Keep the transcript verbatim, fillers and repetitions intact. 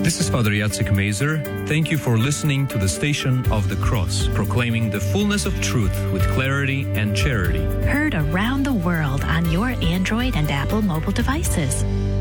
This is Father Jacek Mazer. Thank you for listening to the Station of the Cross, proclaiming the fullness of truth with clarity and charity. Heard around the world on your Android and Apple mobile devices.